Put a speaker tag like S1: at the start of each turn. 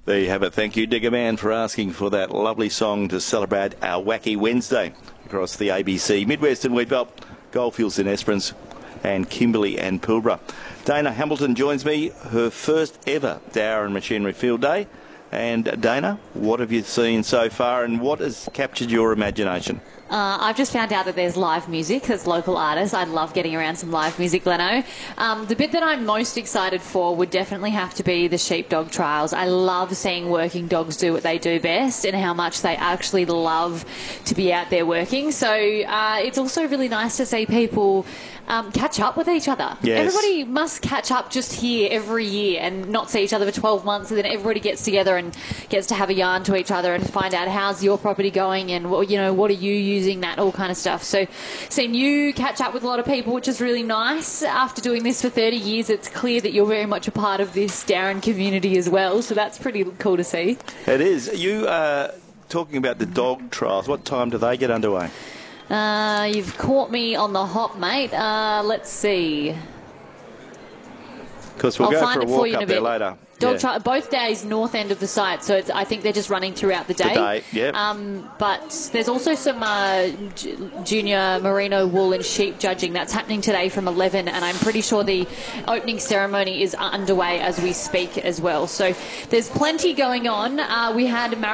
S1: There you have it. Thank you, Digger Man, for asking for that lovely song to celebrate our Wacky Wednesday across the ABC, Midwest and Wheatbelt, Goldfields and Esperance, and Kimberley and Pilbara. Dana Hamilton joins me, her first ever Darren Machinery Field Day. And Dana, what have you seen so far and what has captured your imagination?
S2: I've just found out that there's live music. There's local artists. I love getting around some live music, Leno. The bit that I'm most excited for would definitely have to be the sheepdog trials. I love seeing working dogs do what they do best and how much they actually love to be out there working. So it's also really nice to see people catch up with each other.
S1: Yes.
S2: Everybody must catch up just here every year and not see each other for 12 months, and then everybody gets together and gets to have a yarn to each other and find out how's your property going and what are you using, that all kind of stuff. So seeing you catch up with a lot of people, which is really nice. After doing this for 30 years, it's clear that you're very much a part of this Darren community as well, so that's pretty cool to see.
S1: It is. You talking about the dog trials, what time do they get underway?
S2: You've caught me on the hop, mate. Let's see.
S1: Because we'll go for a walk up there later.
S2: Both days north end of the site, so I think they're just running throughout the day. But there's also some junior merino wool and sheep judging that's happening today from 11, and I'm pretty sure the opening ceremony is underway as we speak as well. So there's plenty going on. We had